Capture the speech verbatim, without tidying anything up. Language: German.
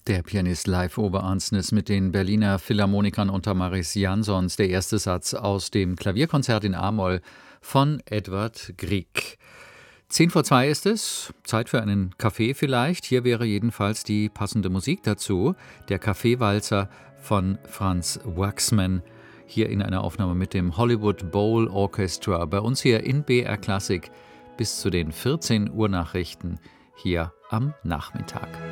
Der Pianist Leif Ove Andsnes mit den Berliner Philharmonikern unter Maris Jansons. Der erste Satz aus dem Klavierkonzert in A-Moll von Edvard Grieg. Zehn vor zwei ist es, Zeit für einen Kaffee vielleicht. Hier wäre jedenfalls die passende Musik dazu. Der Kaffeewalzer von Franz Waxman. Hier in einer Aufnahme mit dem Hollywood Bowl Orchestra. Bei uns hier in B R Klassik bis zu den vierzehn Uhr Nachrichten hier am Nachmittag.